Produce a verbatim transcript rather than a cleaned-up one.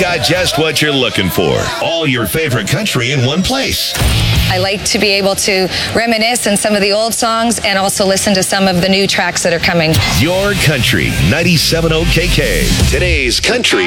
got just what you're looking for. All your favorite country in one place. I like to be able to reminisce on some of the old songs and also listen to some of the new tracks that are coming. Your Country, ninety-seven point oh K K. Today's Country